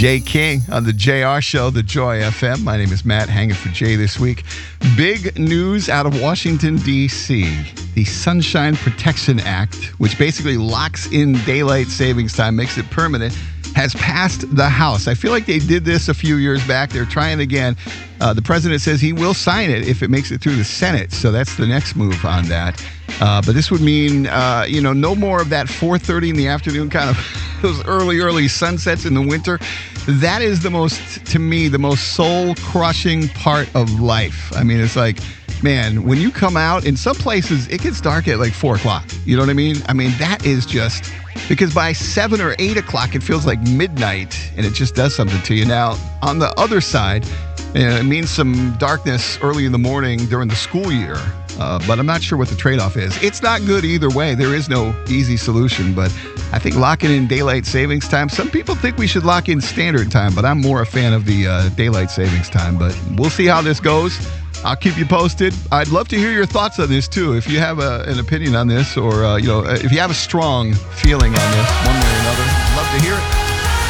Jay King on the JR Show, the Joy FM. My name is Matt, hanging for Jay this week. Big news out of Washington, D.C. The Sunshine Protection Act, which basically locks in daylight savings time, makes it permanent, has passed the House. I feel like they did this a few years back. They're trying again. The president says he will sign it if it makes it through the Senate. So that's the next move on that. But this would mean, no more of that 4:30 in the afternoon kind of those early sunsets in the winter. That is the most soul-crushing part of life. I mean, it's like, man, when you come out, in some places, it gets dark at like 4 o'clock. You know what I mean? I mean, that is just, because by 7 or 8 o'clock, it feels like midnight, and it just does something to you. Now, on the other side, it means some darkness early in the morning during the school year, but I'm not sure what the trade-off is. It's not good either way. There is no easy solution, but I think locking in daylight savings time, some people think we should lock in standard time, but I'm more a fan of the daylight savings time, but we'll see how this goes. I'll keep you posted. I'd love to hear your thoughts on this, too. If you have an opinion on this, or, if you have a strong feeling on this, one way or another, I'd love to hear it.